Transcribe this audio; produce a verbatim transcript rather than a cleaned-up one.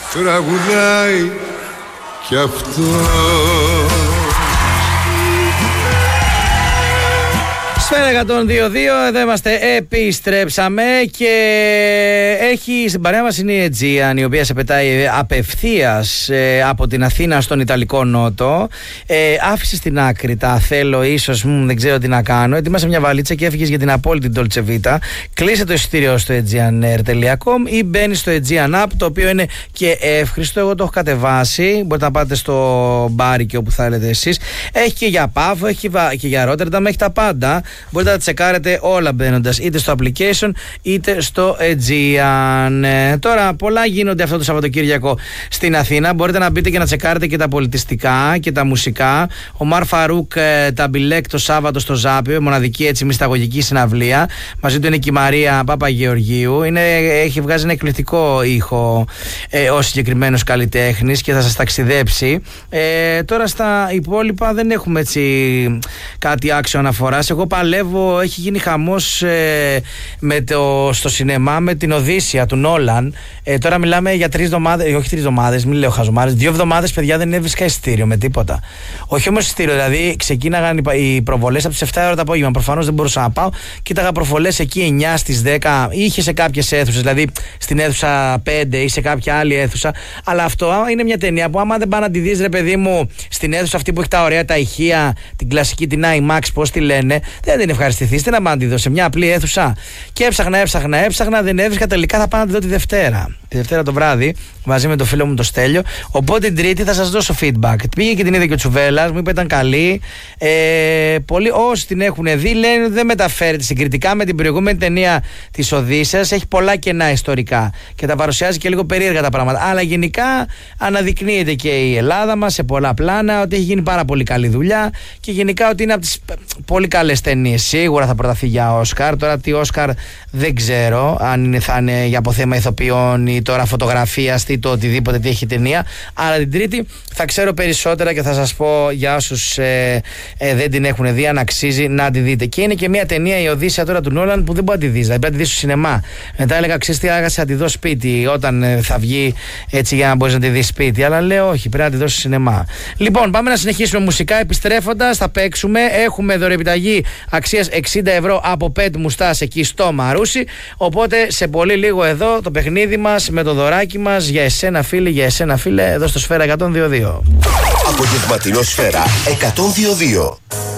τραγουδάει κι αυτό. Σφαίρα εκατόν δύο δύο, εδώ είμαστε, επιστρέψαμε και έχει στην παρέα μας είναι η Aegean, η οποία σε πετάει απευθείας ε, από την Αθήνα στον Ιταλικό Νότο. Ε, άφησε στην άκρη τα θέλω, ίσως, μ, δεν ξέρω τι να κάνω. Ετοίμασε μια βαλίτσα και έφυγες για την απόλυτη Dolce Vita. Κλείσε το εισιτήριο στο aegean air τελεία com ή μπαίνει στο Aegean App, το οποίο είναι και εύχριστο. Εγώ το έχω κατεβάσει. Μπορείτε να πάτε στο μπάρι και όπου θέλετε εσείς. Έχει και για Πάφο, έχει και για Rotterdam, έχει τα πάντα. Μπορείτε να τα τσεκάρετε όλα μπαίνοντας είτε στο application είτε στο Aegean. Ε, τώρα πολλά γίνονται αυτό το Σαββατοκύριακο στην Αθήνα. Μπορείτε να μπείτε και να τσεκάρετε και τα πολιτιστικά και τα μουσικά. Ο Μαρ Φαρούκ ε, Ταμπιλέκ το Σάββατο στο Ζάπιο, μοναδική έτσι μυσταγωγική συναυλία. Μαζί του είναι και η Μαρία Παπαγεωργίου. Είναι, έχει βγάζει ένα εκπληκτικό ήχο ε, ο συγκεκριμένος καλλιτέχνης και θα σας ταξιδέψει. Ε, τώρα στα υπόλοιπα δεν έχουμε έτσι κάτι άξιο αναφοράς. Εγώ παλεύω, έχει γίνει χαμός ε, με το, στο σινεμά με την Οδύσσεια του Νόλαν. Ε, τώρα μιλάμε για τρεις εβδομάδες, όχι τρεις εβδομάδες, μην λέω χαζομάρες. Δύο εβδομάδες, παιδιά, δεν έβρισκα εισιτήριο με τίποτα. Όχι όμως εισιτήριο, δηλαδή ξεκίναγαν οι προβολές από τις εφτά ώρα το απόγευμα. Προφανώς δεν μπορούσα να πάω. Κοίταγα προβολές εκεί εννιά στις δέκα. Είχε σε κάποιες αίθουσες, δηλαδή στην αίθουσα πέντε ή σε κάποια άλλη αίθουσα. Αλλά αυτό είναι μια ταινία που άμα δεν πάει να τη δεις, ρε παιδί μου, στην αίθουσα αυτή που έχει τα ωραία τα ηχεία, την κλασική, την IMAX, πώς τη λένε, δεν την ευχαριστηθείς. Τι να πάω να τη δω σε μια απλή αίθουσα. Και έψαχνα, έψαχνα, έψαχνα, δεν έβρισκα. Τελικά θα πάω να τη δω τη Δευτέρα. Τη Δευτέρα το βράδυ, μαζί με το φίλο μου το Στέλιο. Οπότε την Τρίτη θα σας δώσω feedback. Πήγε και την είδε και ο Τσουβέλλας, μου είπε ήταν καλή. Ε, πολλοί όσοι την έχουν δει λένε ότι δεν μεταφέρεται συγκριτικά με την προηγούμενη ταινία της Οδύσσειας. Έχει πολλά κενά ιστορικά και τα παρουσιάζει και λίγο περίεργα τα πράγματα. Αλλά γενικά αναδεικνύεται και η Ελλάδα μας σε πολλά πλάνα ότι έχει γίνει πάρα πολύ καλή δουλειά και γενικά ότι είναι από τις πολύ καλές ταινίες. Σίγουρα θα προταθεί για Όσκαρ. Τώρα τι Όσκαρ δεν ξέρω αν είναι, θα είναι για από θέμα ηθοποιών ή τώρα φωτογραφίας ή το οτιδήποτε τι έχει η ταινία. Αλλά την Τρίτη θα ξέρω περισσότερα και θα σας πω για όσους ε, ε, δεν την έχουν δει αν αξίζει να τη δείτε. Και είναι και μια ταινία η Οδύσσεια τώρα του Νόλαν που δεν μπορεί να τη δεις. Δηλαδή πρέπει να τη δεις στο σινεμά. Μετά έλεγα ξέρεις τι, άγασε να τη δω σπίτι όταν ε, θα βγει έτσι για να μπορείς να τη δεις σπίτι. Αλλά λέω όχι, πρέπει να τη δω στο σινεμά. Λοιπόν, πάμε να συνεχίσουμε μουσικά. Επιστρέφοντας, θα παίξουμε. Έχουμε δωρεπιταγή αξίας εξήντα ευρώ από Pet Moustache εκεί στο Μαρούσι. Οπότε σε πολύ λίγο εδώ το παιχνίδι μας με το δωράκι μας για εσένα φίλε, για εσένα φίλε, εδώ στο Σφαίρα εκατόν δύο δύο. Απογευματινό Σφαίρα εκατόν δύο δύο.